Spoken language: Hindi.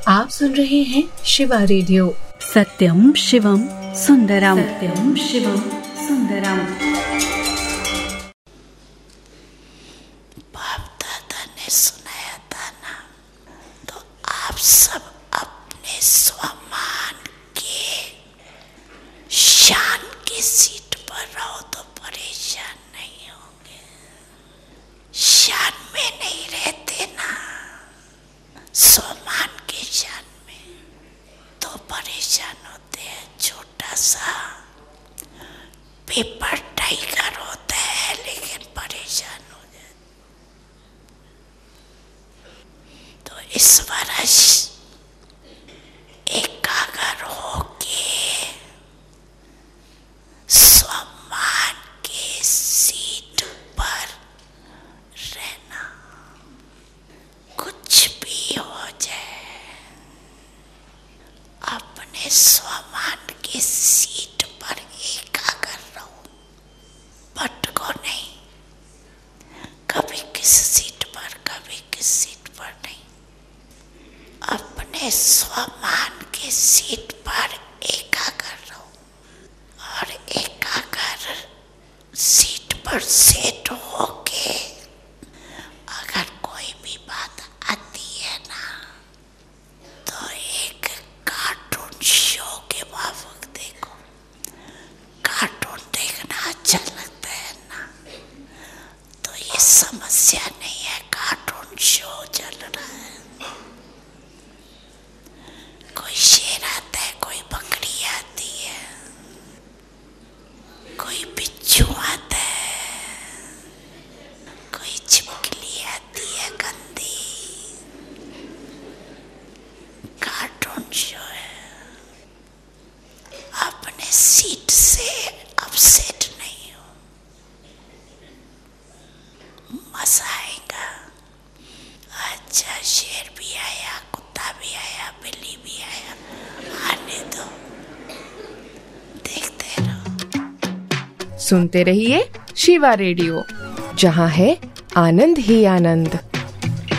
आप सुन रहे हैं शिवा रेडियो। सत्यम शिवम सुंदरम, सत्यम शिवम सुंदरम। बाप दादा ने सुनाया था ना, तो आप सब अपने स्वमान के शान की सीट पर रहो तो परेशान नहीं होंगे। शान में नहीं रहते ना, स्वमान के शान में तो परेशान होते हैं। छोटा सा पेपर टाइगर होता है लेकिन परेशान हो जाते। तो इस वर्ष एकाग्र होके सम्मान के सीट पर रहना। कुछ भी हो जाए, अपने सम्मान की सीट पर एकाग्र रहो। भटको नहीं, कभी किस सीट पर, कभी किस सीट पर नहीं। अपने स्वमान की सीट पर एकाग्र रहो और एकाग्र सीट पर सेट होके अगर कोई भी बात आती है ना, तो एक कार्टून शो के माफक देखो। कार्टून देखना अच्छा लगता है ना, तो ये समस्या नहीं है। कार्टून शो चल रहा है, कोई शेर आता है, कोई बकरी आती है, कोई बिच्छू आता है, कोई छिपकली आती है गंदी। कार्टून शो है। अपने सीट से अपसेट नहीं हो, मजा आएगा। अच्छा, शेर भी आया, कुत्ता भी आया, बिल्ली भी आया, आने दो, देखते रहो। सुनते रहिए शिवा रेडियो, जहाँ है आनंद ही आनंद।